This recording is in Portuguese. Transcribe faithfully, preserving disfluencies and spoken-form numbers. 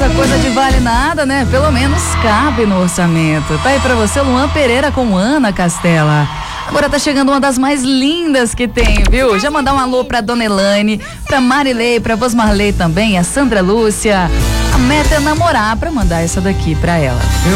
essa coisa de vale nada, né? Pelo menos cabe no orçamento. Tá aí pra você, Luan Pereira com Ana Castela. Agora tá chegando uma das mais lindas que tem, viu? Já mandar um alô pra Dona Elaine, pra Marilei, pra Vosmarley também, a Sandra Lúcia. A meta é namorar pra mandar essa daqui pra ela.